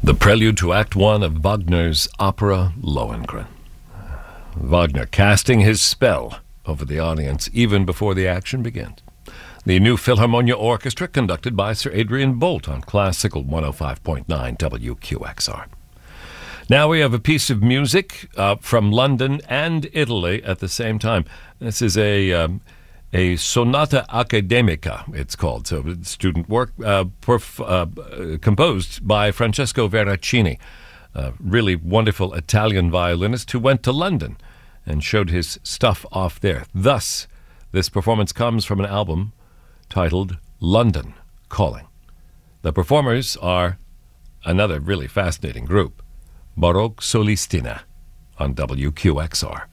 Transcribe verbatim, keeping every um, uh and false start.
The prelude to Act One of Wagner's opera Lohengrin. Wagner casting his spell over the audience even before the action begins. The New Philharmonia Orchestra, conducted by Sir Adrian Bolt on Classical one oh five point nine W Q X R. Now we have a piece of music uh, from London and Italy at the same time. This is a um, a sonata academica, it's called. So it's student work uh, perf- uh, composed by Francesco Veracini, a really wonderful Italian violinist who went to London and showed his stuff off there. Thus, this performance comes from an album titled London Calling. The performers are another really fascinating group, Baroque Solistina on W Q X R.